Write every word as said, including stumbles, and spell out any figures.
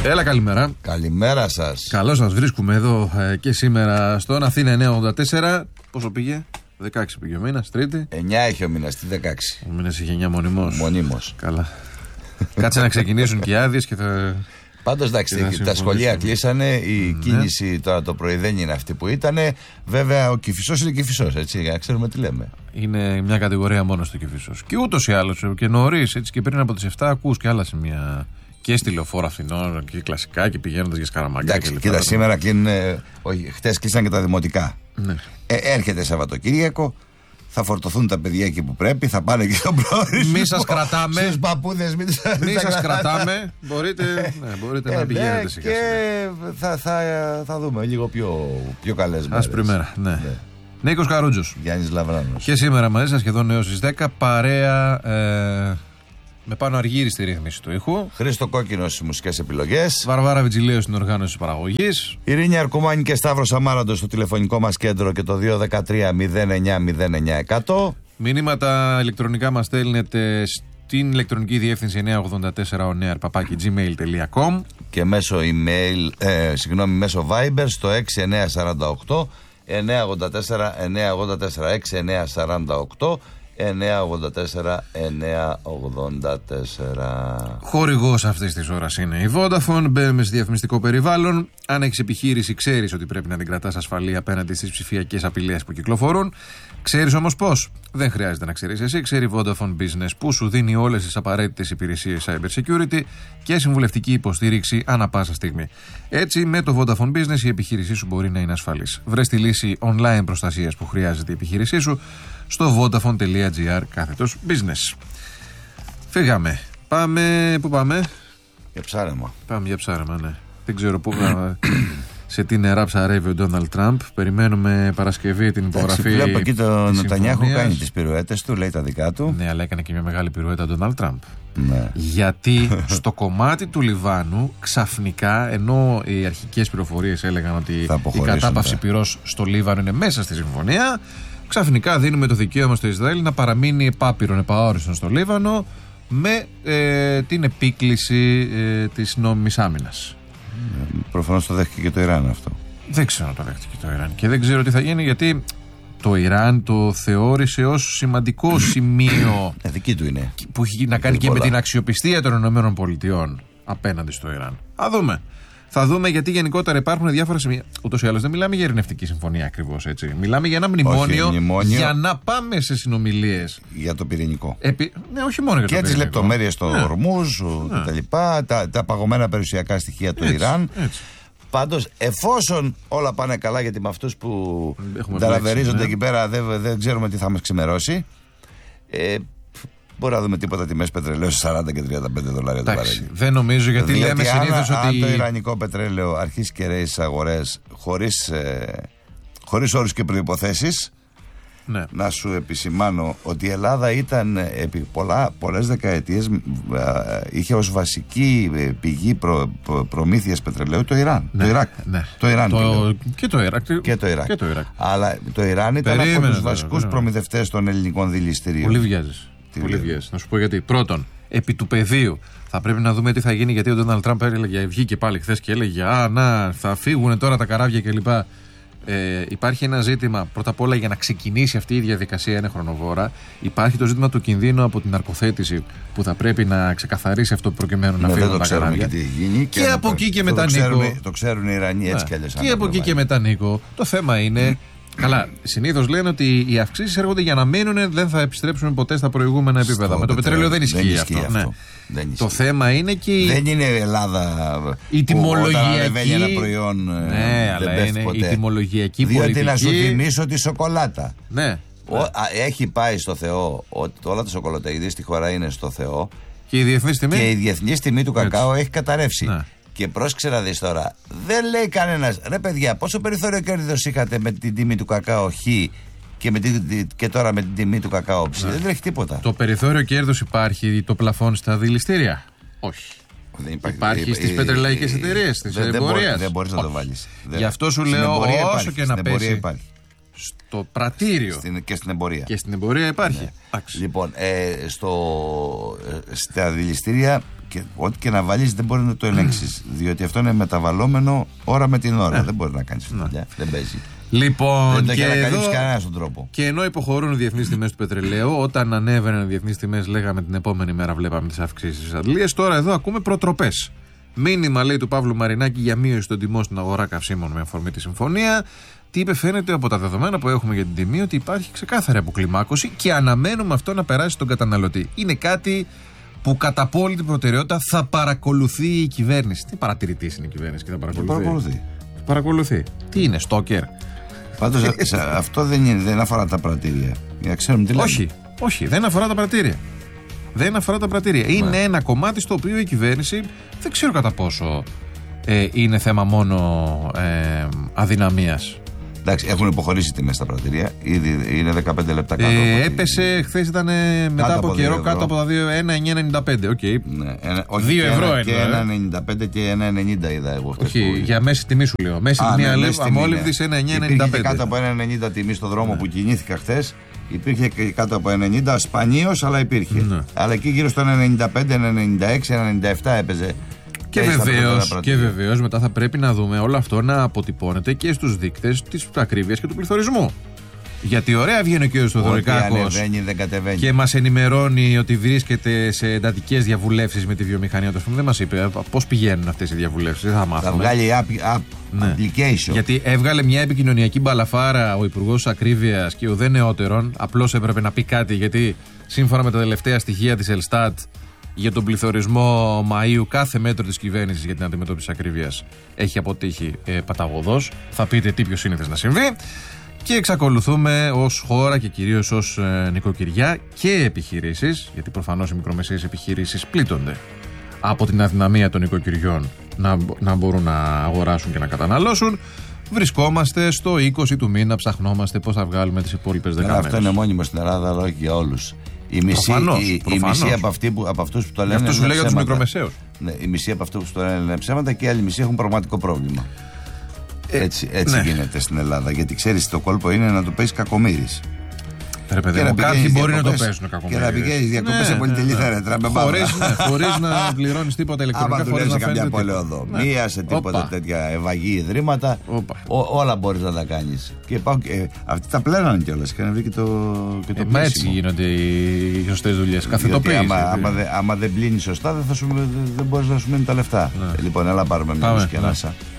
Έλα, καλημέρα. Καλημέρα σας. Καλώς σας βρίσκουμε εδώ ε, και σήμερα στον Αθήνα εννιακόσια ογδόντα τέσσερα. Πόσο πήγε? δεκαέξι πήγε ο μήνας, Τρίτη. εννιά έχει ο μήνας, τι δεκαέξι. Ο μήνας είχε εννιά μονιμός. Μονίμως. Καλά. Κάτσε να ξεκινήσουν και οι άδειες και θα. Πάντως εντάξει, τα σχολεία κλείσανε, η ναι. κίνηση τώρα το πρωί δεν είναι αυτή που ήταν. Βέβαια ο Κηφισός είναι Κηφισός, έτσι, για να ξέρουμε τι λέμε. Είναι μια κατηγορία μόνο στο Κηφισός. Και ούτως ή άλλως και νωρίς, έτσι και πριν από τις εφτά ακούς και άλλα σημεία. Και στη Λεωφόρο Αθηνών και κλασικά και πηγαίνοντας για Σκαραμαγκιά. Εντάξει, κοίτα, σήμερα κλείνουν. Όχι, χτες κλείσαν και τα δημοτικά. Ναι. Ε, έρχεται Σαββατοκύριακο. Θα φορτωθούν τα παιδιά εκεί που πρέπει, θα πάνε και στον προορισμό. Μη σας κρατάμε. Στους παππούδες, μη, μη σας κρατάμε. Μπορείτε, ναι, μπορείτε ε, να πηγαίνετε ναι, σιγά και θα, θα, θα δούμε λίγο πιο, πιο καλές μέρες. Άσπρη μέρα, ναι. ναι. Νίκος Καρούτζος. Γιάννης Λαβράνος. Και σήμερα μαζί σας σχεδόν έως τις δέκα παρέα ε, με Πάνο Αργύρη στη ρύθμιση του ήχου. Χρήστο Κόκκινος στις μουσικές επιλογές. Βαρβάρα Βιτζιλέου στην οργάνωση της παραγωγής. Ειρήνη Αρκουμάνη και Σταύρος Αμάραντος στο τηλεφωνικό μας κέντρο και το δύο ένα τρία μηδέν εννιά μηδέν εννιά εκατό. Μηνύματα ηλεκτρονικά μας στέλνετε στην ηλεκτρονική διεύθυνση εννιακόσια ογδόντα τέσσερα oneair παπάκι τζι μέιλ τελεία κομ και μέσω email, ε, συγγνώμη, μέσω Viber στο έξι εννιά τέσσερα οκτώ εννιακόσια ογδόντα τέσσερα εννιακόσια ογδόντα τέσσερα έξι εννιά τέσσερα οκτώ εννιακόσια ογδόντα τέσσερα εννιακόσια ογδόντα τέσσερα. Χορηγός αυτής της ώρας είναι η Vodafone. Μπαίνουμε σε διαφημιστικό περιβάλλον. Αν έχεις επιχείρηση, ξέρεις ότι πρέπει να την κρατάς ασφαλή απέναντι στις ψηφιακές απειλές που κυκλοφορούν. Ξέρεις όμως πώς? Δεν χρειάζεται να ξέρεις εσύ. Ξέρει Vodafone Business που σου δίνει όλες τις απαραίτητες υπηρεσίες cyber security και συμβουλευτική υποστήριξη ανά πάσα στιγμή. Έτσι, με το Vodafone Business η επιχείρησή σου μπορεί να είναι ασφαλής. Βρες τη λύση online προστασίας που χρειάζεται η επιχείρησή σου στο vodafone.gr κάθετος business. Φύγαμε. Πάμε. Πού πάμε? Για ψάρεμα. Πάμε για ψάρεμα, ναι. Δεν ξέρω πού. Σε τι νερά ψαρεύει ο Ντόναλντ Τραμπ. Περιμένουμε Παρασκευή την υπογραφή. Βλέπω εκεί τον Νετανιάχου κάνει τις πυρουέτες του, λέει τα δικά του. Ναι, αλλά έκανε και μια μεγάλη πυρουέτα ο Ντόναλντ Τραμπ. Ναι. Γιατί στο κομμάτι του Λιβάνου ξαφνικά, ενώ οι αρχικές πληροφορίες έλεγαν ότι η κατάπαυση πυρός στο Λίβανο είναι μέσα στη συμφωνία, ξαφνικά δίνουμε το δικαίωμα στο Ισραήλ να παραμείνει επάπειρον, επαόριστον στο Λίβανο με ε, την επίκληση ε, της νόμιμης άμυνας. Προφανώς το δέχτηκε και το Ιράν αυτό. Δεν ξέρω αν το δέχτηκε το Ιράν και δεν ξέρω τι θα γίνει, γιατί το Ιράν το θεώρησε ως σημαντικό σημείο ε, δική του είναι. Που έχει να κάνει και με την αξιοπιστία των ΗΠΑ απέναντι στο Ιράν. Θα δούμε. Θα δούμε, γιατί γενικότερα υπάρχουν διάφορα σημεία. Ούτως ή άλλως δεν μιλάμε για ειρηνευτική συμφωνία ακριβώς, έτσι. Μιλάμε για ένα μνημόνιο, όχι, μνημόνιο για να πάμε σε συνομιλίες. Για το πυρηνικό. Επί... Ναι, όχι μόνο για το και πυρηνικό. Και τις λεπτομέρειες των ναι. Ορμούζ ναι. και τα λοιπά, τα, τα παγωμένα περιουσιακά στοιχεία του έτσι, Ιράν. Έτσι. Πάντως, εφόσον όλα πάνε καλά, γιατί με αυτούς που ταλαβερίζονται ναι. εκεί πέρα δεν, δεν ξέρουμε τι θα μας ξημερώσει. Ε, Μπορεί να δούμε τίποτα τιμές πετρελαίου σε σαράντα και τριάντα πέντε δολάρια το βαρέλι. Δεν νομίζω, γιατί διότι λέμε συνήθως ότι. Αν το ιρανικό πετρέλαιο αρχίσει και ρέει στις αγορές χωρίς, ε, χωρίς όρους και προϋποθέσεις, ναι. να σου επισημάνω ότι η Ελλάδα ήταν επί πολλά, πολλές δεκαετίες ε, είχε ως βασική πηγή προ, προ, προμήθειας πετρελαίου το Ιράν. Ναι, το Ιράκ. Ναι. Το Ιράν. Το... Και το Ιράκ. Και το Ιράκ. Και το Ιράκ. Αλλά το Ιράν ήταν Περίμενε, από τους βέβαια, βασικούς βέβαια. προμηθευτές των ελληνικών δηληστηρίων. Πολύ βιάζεις. Πολύ βιάζεις. Να σου πω γιατί. Πρώτον, επί του πεδίου θα πρέπει να δούμε τι θα γίνει, γιατί ο Ντόναλντ Τραμπ έλεγε, βγήκε πάλι χθες και έλεγε Α, να, θα φύγουν τώρα τα καράβια κλπ. Ε, υπάρχει ένα ζήτημα, πρώτα απ' όλα, για να ξεκινήσει αυτή η διαδικασία, είναι χρονοβόρα. Υπάρχει το ζήτημα του κινδύνου από την ναρκοθέτηση, που θα πρέπει να ξεκαθαρίσει αυτό προκειμένου να, να φύγουν τα καράβια. Και, γίνει, και, και από εκεί και μετά, Νίκο. Το ξέρουν οι Ιρανοί έτσι κι αλλιώς. Και από εκεί και μετά, Νίκο, το θέμα είναι. Καλά, συνήθως λένε ότι οι αυξήσεις έρχονται για να μείνουν, δεν θα επιστρέψουν ποτέ στα προηγούμενα επίπεδα. Στο με το πετρέλαιο δεν ισχύει, δεν ισχύει αυτό. αυτό. Ναι. Δεν ισχύει. Το θέμα είναι και. Η... Δεν είναι η Ελλάδα η τιμολογιακή. Ένα προϊόν, ναι, αλλά δεν είναι ποτέ. Η τιμολογιακή διότι πολιτική. Να σου θυμίσω τη σοκολάτα. Ναι. Ο, α, έχει πάει στο Θεό, ότι όλα τα σοκολαταειδή στη χώρα είναι στο Θεό. Και η διεθνής τιμή. Και η διεθνής τιμή του κακάο έτσι. Έχει καταρρεύσει. Ναι. Και πρόσεξε να δεις τώρα, δεν λέει κανένας, ρε παιδιά, πόσο περιθώριο κέρδος είχατε με την τιμή του κακάο Χ και, με την, και τώρα με την τιμή του κακάο Ψ? Ναι. Δεν τρέχει τίποτα. Το περιθώριο κέρδος υπάρχει, το πλαφόν στα δηληστήρια? Όχι. Δεν υπάρχει υπάρχει ε, στις ε, πετρελαϊκές ε, εταιρείες, στις εμπορίες. Δεν μπορείς να το βάλεις. Γι' αυτό σου λέω, όσο υπάρχει, και να πέσει υπάρχει. στο πρατήριο στην, και στην εμπορία. Και στην εμπορία υπάρχει. Ναι. Λοιπόν, ε, στο, στα δηληστήρια και, ό,τι και να βάλεις δεν μπορεί να το ελέγξεις. Mm. Διότι αυτό είναι μεταβαλλόμενο ώρα με την ώρα. Mm. Δεν μπορεί να κάνεις αυτή τη δουλειά. Δεν παίζει. Λοιπόν, δεν και, εδώ, κανένα στον τρόπο. Και ενώ υποχωρούν οι διεθνείς τιμές του πετρελαίου, όταν ανέβαιναν οι διεθνείς τιμές, λέγαμε την επόμενη μέρα βλέπαμε τις αυξήσεις στις αντλίες. Τώρα εδώ ακούμε προτροπές. Μήνυμα, λέει, του Παύλου Μαρινάκη για μείωση των τιμών στην αγορά καυσίμων με αφορμή τη συμφωνία. Τι είπε, φαίνεται από τα δεδομένα που έχουμε για την τιμή ότι υπάρχει ξεκάθαρη αποκλιμάκωση και αναμένουμε αυτό να περάσει στον καταναλωτή. Είναι κάτι που κατά απόλυτη προτεραιότητα θα παρακολουθεί η κυβέρνηση. Τι παρατηρητής είναι η κυβέρνηση και θα παρακολουθεί. Παρακολουθεί. παρακολουθεί. Τι είναι, στόκερ. Πάντως αυτό δεν, είναι, δεν αφορά τα πρατήρια. Για να ξέρουμε τι λέμε. Όχι, όχι, δεν αφορά τα πρατήρια. Δεν αφορά τα πρατήρια. Είναι ναι. ένα κομμάτι στο οποίο η κυβέρνηση δεν ξέρω κατά πόσο ε, είναι θέμα μόνο ε, αδυναμίας. Εντάξει, έχουν υποχωρήσει τιμές στα πρατήρια. Ήδη είναι δεκαπέντε λεπτά κάτω. Ε, έπεσε, χθες ήταν μετά από, από καιρό κάτω από τα δύο, ένα εννιά ενενήντα πέντε. Okay. Ναι, ένα, όχι, δύο ευρώ ένα, και ένα ενενήντα πέντε και ένα ενενήντα είδα εγώ χθες. Όχι, που... για μέση τιμή σου λέω. Μέση τιμή αμόλυβδης ένα εννιά ενενήντα πέντε. Υπήρχε κάτω από ένα ενενήντα τιμή στον δρόμο ναι. που κινήθηκα χθες. Υπήρχε και κάτω από ενενήντα, σπανίως, αλλά υπήρχε. Ναι. Αλλά εκεί γύρω στο ένα ενενήντα πέντε, ένα ενενήντα έξι, ένα ενενήντα επτά έπαιζε. Και βεβαίως, και βεβαίως μετά θα πρέπει να δούμε όλο αυτό να αποτυπώνεται και στους δείκτες της ακρίβειας και του πληθωρισμού. Γιατί ωραία βγαίνει ο κ. Θοδωρικάκος και μας ενημερώνει ότι βρίσκεται σε εντατικές διαβουλεύσεις με τη βιομηχανία του. Δεν μας είπε πώς πηγαίνουν αυτές οι διαβουλεύσεις. Δεν θα μάθουμε. Θα βγάλει app, app, ναι. application. Γιατί έβγαλε μια επικοινωνιακή μπαλαφάρα ο Υπουργός Ακρίβειας και ο δε νεότερον. Απλώς έπρεπε να πει κάτι, γιατί σύμφωνα με τα τελευταία στοιχεία της Ελστάτ για τον πληθωρισμό Μαΐου, κάθε μέτρο της κυβέρνησης για την αντιμετώπιση της ακρίβειας έχει αποτύχει ε, παταγωδώς. Θα πείτε τι πιο σύνηθες να συμβεί. Και εξακολουθούμε ως χώρα και κυρίως ως ε, νοικοκυριά και επιχειρήσεις, γιατί προφανώς οι μικρομεσαίες επιχειρήσεις πλήττονται από την αδυναμία των νοικοκυριών να, να μπορούν να αγοράσουν και να καταναλώσουν. Βρισκόμαστε στο είκοσι του μήνα, ψαχνόμαστε πώς θα βγάλουμε τις υπόλοιπες δέκα μέρες. Αυτό είναι μόνιμο στην Ελλάδα, αλλά όχι για όλους. Η μισή, προφανώς, η, η μισή από, αυτοί που, από αυτούς που το λένε. Αυτό σου λέει για τους μικρομεσαίους. Ναι, η μισή από αυτούς που το λένε είναι ψέματα και η άλλη μισή έχουν πραγματικό πρόβλημα. Ε, έτσι έτσι ναι. γίνεται στην Ελλάδα. Γιατί ξέρεις, το κόλπο είναι να το παίζεις κακομοίρης. Ρε παιδί μου, κάποιοι μπορεί να το παίζουν κακομοίρης. Και να πηγαίνεις διακοπές σε πολυτελή θέρετρα με μπάμπα. Χωρίς να πληρώνεις τίποτα ηλεκτρονικά. Άμα δουλεύεις σε καμιά πολεοδομία, σε τίποτα τέτοια ευαγή ιδρύματα, όλα μπορείς να τα κάνεις. Και αυτοί τα πλένανε κιόλας. Είχαν βρει και το πλήσιμο. Μα έτσι γίνονται οι σωστές δουλειές. Καθετοποίηση. Άμα δεν πλύνεις σωστά, δεν μπορείς να σου μείνουν τα λεφτά. Λοιπόν, έλα πάρουμε μια μουσική ανάσα.